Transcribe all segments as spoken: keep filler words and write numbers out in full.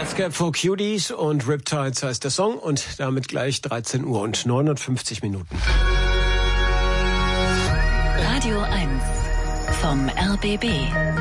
Escape for Cuties und Riptides heißt der Song und damit gleich dreizehn Uhr und neunundfünfzig Minuten. Radio eins vom R B B.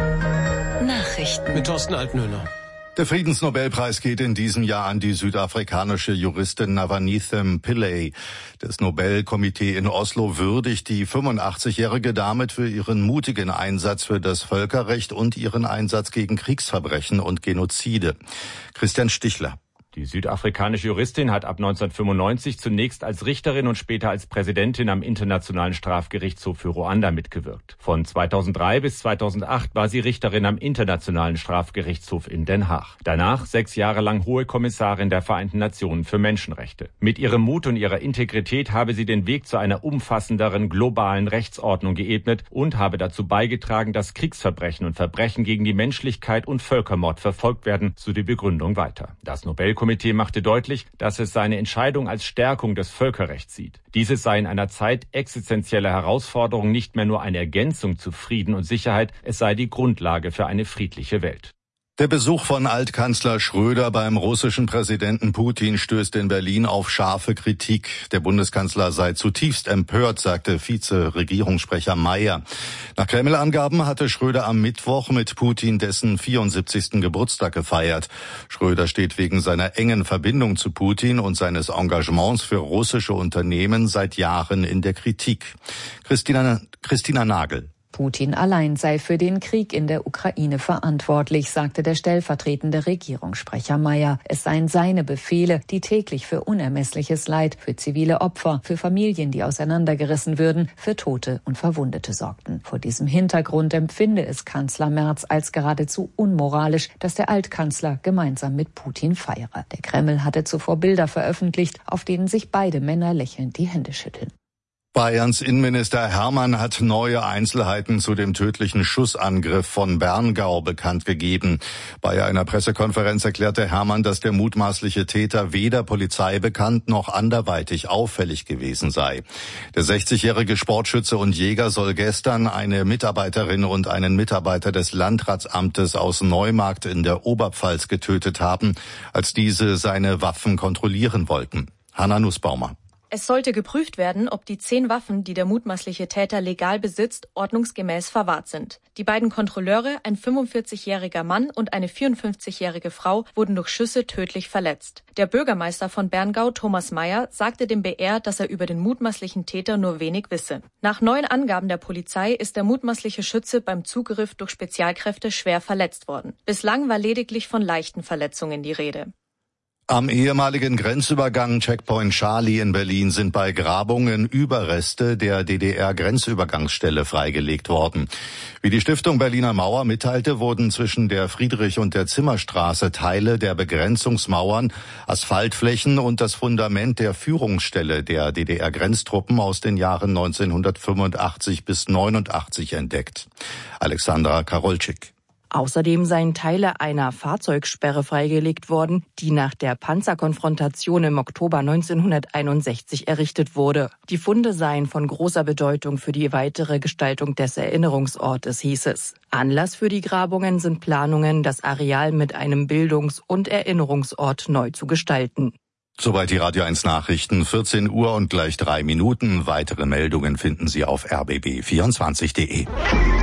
Nachrichten mit Thorsten Altenhöhner. Der Friedensnobelpreis geht in diesem Jahr an die südafrikanische Juristin Navanithem Pillay. Das Nobelkomitee in Oslo würdigt die fünfundachtzig-Jährige damit für ihren mutigen Einsatz für das Völkerrecht und ihren Einsatz gegen Kriegsverbrechen und Genozide. Christian Stichler. Die südafrikanische Juristin hat ab neunzehnhundertfünfundneunzig zunächst als Richterin und später als Präsidentin am Internationalen Strafgerichtshof für Ruanda mitgewirkt. Von zweitausenddrei bis zweitausendacht war sie Richterin am Internationalen Strafgerichtshof in Den Haag. Danach sechs Jahre lang Hohe Kommissarin der Vereinten Nationen für Menschenrechte. Mit ihrem Mut und ihrer Integrität habe sie den Weg zu einer umfassenderen globalen Rechtsordnung geebnet und habe dazu beigetragen, dass Kriegsverbrechen und Verbrechen gegen die Menschlichkeit und Völkermord verfolgt werden, so die Begründung weiter. Das Nobelkomitee Komitee machte deutlich, dass es seine Entscheidung als Stärkung des Völkerrechts sieht. Dieses sei in einer Zeit existenzieller Herausforderungen nicht mehr nur eine Ergänzung zu Frieden und Sicherheit, es sei die Grundlage für eine friedliche Welt. Der Besuch von Altkanzler Schröder beim russischen Präsidenten Putin stößt in Berlin auf scharfe Kritik. Der Bundeskanzler sei zutiefst empört, sagte Vize-Regierungssprecher Mayer. Nach Kreml-Angaben hatte Schröder am Mittwoch mit Putin dessen vierundsiebzigsten Geburtstag gefeiert. Schröder steht wegen seiner engen Verbindung zu Putin und seines Engagements für russische Unternehmen seit Jahren in der Kritik. Christina, Christina Nagel. Putin allein sei für den Krieg in der Ukraine verantwortlich, sagte der stellvertretende Regierungssprecher Mayer. Es seien seine Befehle, die täglich für unermessliches Leid, für zivile Opfer, für Familien, die auseinandergerissen würden, für Tote und Verwundete sorgten. Vor diesem Hintergrund empfinde es Kanzler Merz als geradezu unmoralisch, dass der Altkanzler gemeinsam mit Putin feiere. Der Kreml hatte zuvor Bilder veröffentlicht, auf denen sich beide Männer lächelnd die Hände schütteln. Bayerns Innenminister Hermann hat neue Einzelheiten zu dem tödlichen Schussangriff von Berngau bekannt gegeben. Bei einer Pressekonferenz erklärte Hermann, dass der mutmaßliche Täter weder Polizei bekannt noch anderweitig auffällig gewesen sei. Der sechzigjährige Sportschütze und Jäger soll gestern eine Mitarbeiterin und einen Mitarbeiter des Landratsamtes aus Neumarkt in der Oberpfalz getötet haben, als diese seine Waffen kontrollieren wollten. Hanna Nussbaumer. Es sollte geprüft werden, ob die zehn Waffen, die der mutmaßliche Täter legal besitzt, ordnungsgemäß verwahrt sind. Die beiden Kontrolleure, ein fünfundvierzigjähriger Mann und eine vierundfünfzigjährige Frau, wurden durch Schüsse tödlich verletzt. Der Bürgermeister von Berngau, Thomas Mayer, sagte dem B R, dass er über den mutmaßlichen Täter nur wenig wisse. Nach neuen Angaben der Polizei ist der mutmaßliche Schütze beim Zugriff durch Spezialkräfte schwer verletzt worden. Bislang war lediglich von leichten Verletzungen die Rede. Am ehemaligen Grenzübergang Checkpoint Charlie in Berlin sind bei Grabungen Überreste der D D R-Grenzübergangsstelle freigelegt worden. Wie die Stiftung Berliner Mauer mitteilte, wurden zwischen der Friedrich- und der Zimmerstraße Teile der Begrenzungsmauern, Asphaltflächen und das Fundament der Führungsstelle der D D R-Grenztruppen aus den Jahren neunzehnhundertfünfundachtzig bis neunundachtzig entdeckt. Alexandra Karolczyk. Außerdem seien Teile einer Fahrzeugsperre freigelegt worden, die nach der Panzerkonfrontation im Oktober neunzehnhunderteinundsechzig errichtet wurde. Die Funde seien von großer Bedeutung für die weitere Gestaltung des Erinnerungsortes, hieß es. Anlass für die Grabungen sind Planungen, das Areal mit einem Bildungs- und Erinnerungsort neu zu gestalten. Soweit die Radio eins Nachrichten, vierzehn Uhr und gleich drei Minuten. Weitere Meldungen finden Sie auf r b b vierundzwanzig punkt de.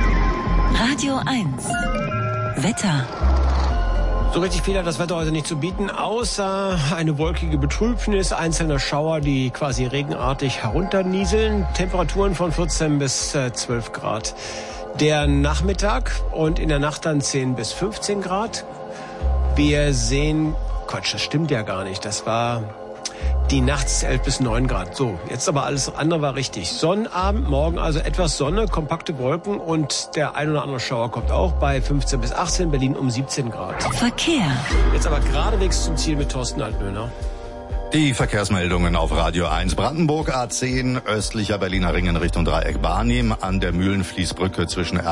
Radio eins. Wetter. So richtig viel hat das Wetter heute nicht zu bieten, außer eine wolkige Betrübnis, einzelne Schauer, die quasi regenartig herunternieseln. Temperaturen von vierzehn bis zwölf Grad. Der Nachmittag und in der Nacht dann zehn bis fünfzehn Grad. Wir sehen, Quatsch, das stimmt ja gar nicht, das war die nachts elf bis neun Grad. So, jetzt aber alles andere war richtig. Sonnabend, morgen also etwas Sonne, kompakte Wolken und der ein oder andere Schauer kommt auch bei fünfzehn bis achtzehn, Berlin um siebzehn Grad. Verkehr. Jetzt aber geradewegs zum Ziel mit Thorsten Altenhöhner. Die Verkehrsmeldungen auf Radio eins. Brandenburg A zehn, östlicher Berliner Ring in Richtung Dreieck Barnim, an der Mühlenfließbrücke zwischen